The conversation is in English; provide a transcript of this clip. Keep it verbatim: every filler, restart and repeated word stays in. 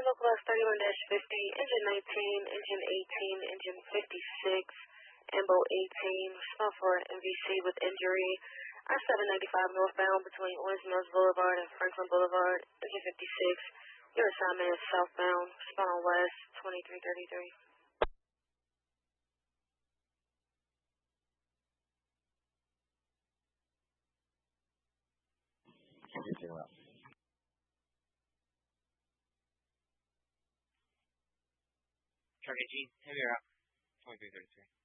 local S thirty-one dash fifty, engine nineteen, engine eighteen, engine fifty-six, Ambo eighteen, respond for M V C with injury. I seven ninety-five northbound between Orange Mills Boulevard and Franklin Boulevard, engine fifty-six. Your assignment is southbound, respond on west, twenty-three thirty-three. Charlie G, heavy rock, twenty-three thirty-three.